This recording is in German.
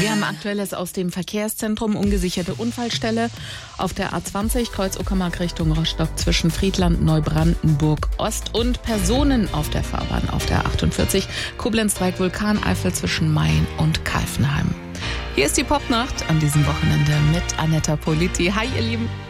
Wir haben Aktuelles aus dem Verkehrszentrum, ungesicherte Unfallstelle auf der A20, Kreuz Uckermark Richtung Rostock zwischen Friedland, Neubrandenburg Ost und Personen auf der Fahrbahn auf der 48, Koblenz-Dreieck Vulkaneifel zwischen Main und Kalfenheim. Hier ist die Popnacht an diesem Wochenende mit Anetta Politi. Hi ihr Lieben.